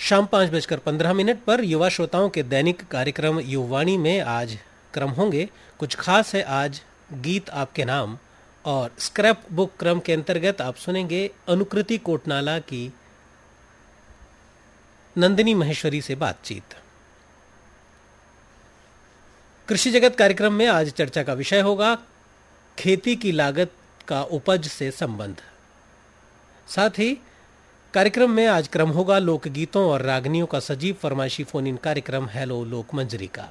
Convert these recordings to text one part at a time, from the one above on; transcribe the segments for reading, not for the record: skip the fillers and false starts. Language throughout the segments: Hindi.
शाम 5:15 पर युवा श्रोताओं के दैनिक कार्यक्रम युववाणी में आज क्रम होंगे कुछ खास है आज, गीत आपके नाम, और स्क्रैप बुक क्रम के अंतर्गत आप सुनेंगे अनुकृति कोटनाला की नंदिनी महेश्वरी से बातचीत। कृषि जगत कार्यक्रम में आज चर्चा का विषय होगा खेती की लागत का उपज से संबंध। साथ ही कार्यक्रम में आज क्रम होगा लोकगीतों और रागनियों का सजीव फरमाइशी फोन इन कार्यक्रम हेलो लोक मंजरी का।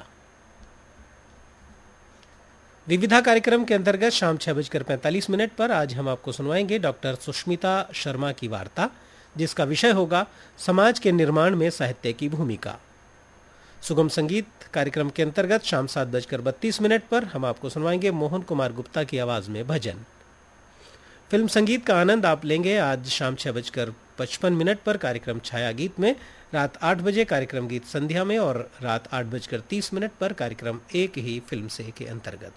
विविधा कार्यक्रम के अंतर्गत शाम 6:45 पर आज हम आपको सुनवाएंगे डॉक्टर सुष्मिता शर्मा की वार्ता, जिसका विषय होगा समाज के निर्माण में साहित्य की भूमिका। सुगम संगीत कार्यक्रम के अंतर्गत शाम 7:32 पर हम आपको सुनवाएंगे मोहन कुमार गुप्ता की आवाज में भजन। फिल्म संगीत का आनंद आप लेंगे आज शाम 6:55 पर कार्यक्रम छाया गीत में, रात 8 बजे कार्यक्रम गीत संध्या में और रात 8:30 पर कार्यक्रम एक ही फिल्म से के अंतर्गत।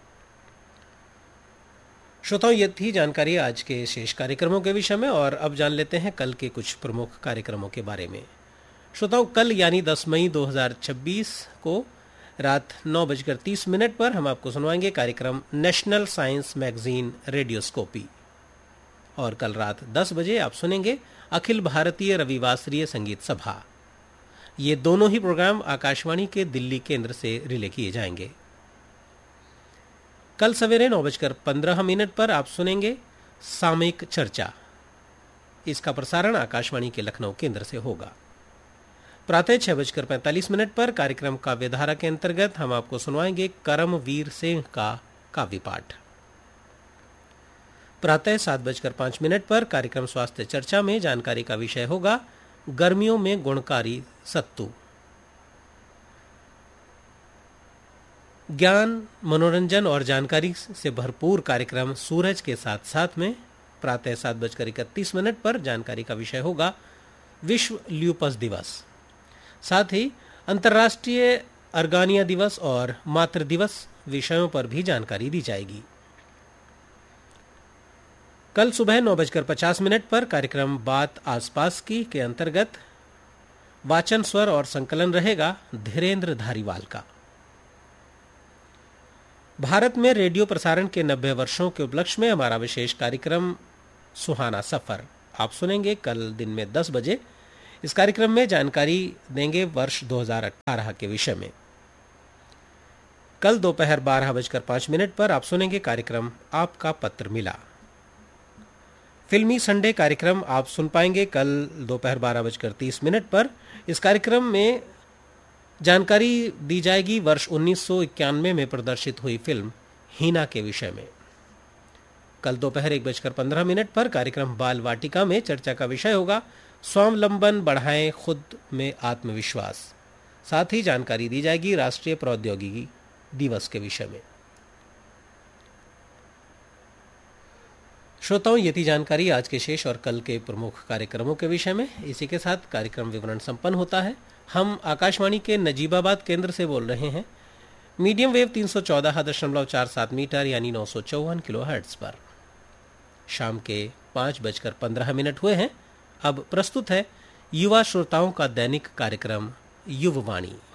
श्रोताओं, ये थी जानकारी आज के शेष कार्यक्रमों के विषय में, और अब जान लेते हैं कल के कुछ प्रमुख कार्यक्रमों के बारे में। श्रोताओं, कल यानी 10 मई 2026 को रात 9:30 पर हम आपको सुनवाएंगे कार्यक्रम नेशनल साइंस मैगजीन रेडियोस्कोपी, और कल रात 10 बजे आप सुनेंगे अखिल भारतीय रविवासरीय संगीत सभा। ये दोनों ही प्रोग्राम आकाशवाणी के दिल्ली केंद्र से रिले किए जाएंगे। कल सवेरे 9:15 पर आप सुनेंगे सामयिक चर्चा। इसका प्रसारण आकाशवाणी के लखनऊ केंद्र से होगा। प्रातः 6:45 पर कार्यक्रम काव्यधारा के अंतर्गत हम आपको सुनवाएंगे करमवीर सिंह का काव्य पाठ। प्रातः 7:05 पर कार्यक्रम स्वास्थ्य चर्चा में जानकारी का विषय होगा गर्मियों में गुणकारी सत्तू। ज्ञान, मनोरंजन और जानकारी से भरपूर कार्यक्रम सूरज के साथ साथ में प्रातः 7:31 पर जानकारी का विषय होगा विश्व ल्यूपस दिवस। साथ ही अंतर्राष्ट्रीय अर्गानिया दिवस और मातृ दिवस विषयों पर भी जानकारी दी जाएगी। कल सुबह 9:50 पर कार्यक्रम बात आसपास की के अंतर्गत वाचन, स्वर और संकलन रहेगा धीरेन्द्र धारीवाल का। भारत में रेडियो प्रसारण के 90 वर्षों के उपलक्ष्य में हमारा विशेष कार्यक्रम सुहाना सफर आप सुनेंगे कल दिन में 10 बजे। इस कार्यक्रम में जानकारी देंगे वर्ष 2018 के विषय में। कल दोपहर 12:05 पर आप सुनेंगे कार्यक्रम आपका पत्र मिला। फिल्मी संडे कार्यक्रम आप सुन पाएंगे कल दोपहर 12:30 पर। इस कार्यक्रम में जानकारी दी जाएगी वर्ष 1991 में प्रदर्शित हुई फिल्म हीना के विषय में। कल दोपहर 1:15 पर कार्यक्रम बाल वाटिका में चर्चा का विषय होगा स्वावलंबन बढ़ाएं खुद में आत्मविश्वास। साथ ही जानकारी दी जाएगी राष्ट्रीय प्रौद्योगिकी दिवस के विषय में। श्रोताओं, ये थी जानकारी आज के शेष और कल के प्रमुख कार्यक्रमों के विषय में। इसी के साथ कार्यक्रम विवरण संपन्न होता है। हम आकाशवाणी के नजीबाबाद केंद्र से बोल रहे हैं, मीडियम वेव 314.47 मीटर यानी 954 किलोहर्ट्ज पर। शाम के 5:15 हुए हैं। अब प्रस्तुत है युवा श्रोताओं का दैनिक कार्यक्रम युववाणी।